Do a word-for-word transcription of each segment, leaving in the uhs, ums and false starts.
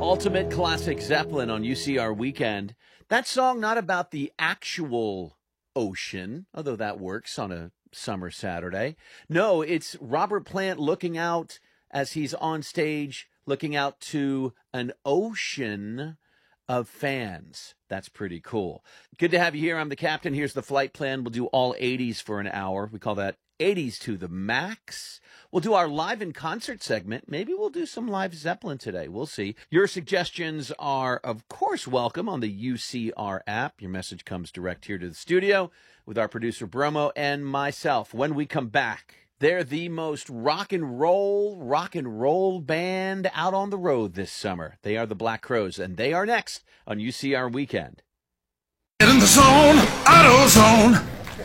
Ultimate classic Zeppelin on U C R Weekend. That song not about the actual ocean, although that works on a summer Saturday. No, it's Robert Plant looking out as he's on stage, looking out to an ocean of fans. That's pretty cool. Good to have you here. I'm the captain. Here's the flight plan. We'll do all eighties for an hour. We call that eighties to the max. We'll do our live in concert segment. Maybe we'll do some live Zeppelin today. We'll see. Your suggestions are, of course, welcome on the U C R app. Your message comes direct here to the studio with our producer Bromo and myself. When we come back, they're the most rock and roll, rock and roll band out on the road this summer. They are the Black Crowes, and they are next on U C R Weekend. Get in the zone, auto zone.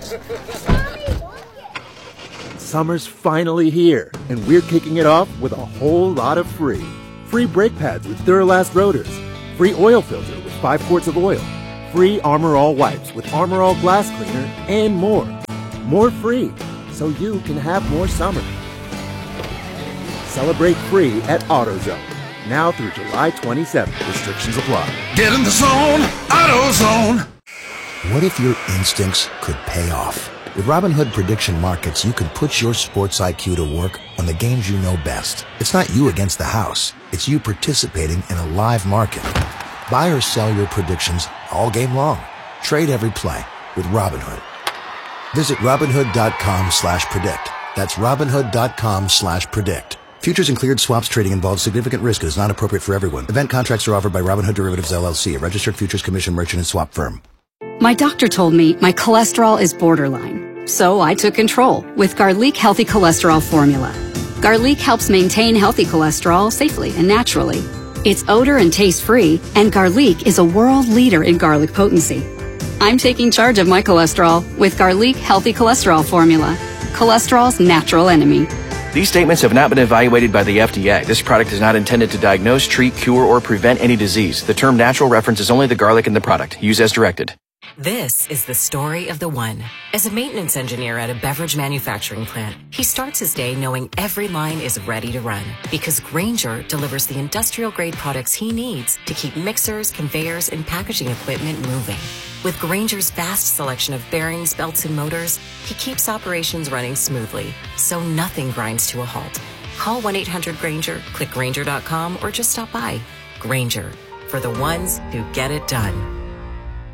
Summer's finally here, and we're kicking it off with a whole lot of free. Free brake pads with Duralast rotors. Free oil filter with five quarts of oil. Free Armor All wipes with Armor All glass cleaner, and more. More free, so you can have more summer. Celebrate free at AutoZone. Now through July twenty-seventh. Restrictions apply. Get in the zone, auto zone. What if your instincts could pay off? With Robinhood Prediction Markets, you can put your sports I Q to work on the games you know best. It's not you against the house. It's you participating in a live market. Buy or sell your predictions all game long. Trade every play with Robinhood. Visit Robinhood.com slash predict. That's Robinhood.com slash predict. Futures and cleared swaps trading involves significant risk and is not appropriate for everyone. Event contracts are offered by Robinhood Derivatives, L L C, a registered futures commission merchant and swap firm. My doctor told me my cholesterol is borderline, so I took control with Garlic Healthy Cholesterol Formula. Garlic helps maintain healthy cholesterol safely and naturally. It's odor and taste-free, and Garlic is a world leader in garlic potency. I'm taking charge of my cholesterol with Garlic Healthy Cholesterol Formula, cholesterol's natural enemy. These statements have not been evaluated by the F D A. This product is not intended to diagnose, treat, cure, or prevent any disease. The term natural references only the garlic in the product. Use as directed. This is the story of the one. As a maintenance engineer at a beverage manufacturing plant, he starts his day knowing every line is ready to run because Grainger delivers the industrial-grade products he needs to keep mixers, conveyors, and packaging equipment moving. With Grainger's vast selection of bearings, belts, and motors, he keeps operations running smoothly, so nothing grinds to a halt. Call one eight hundred Grainger, click Grainger dot com, or just stop by. Grainger, for the ones who get it done.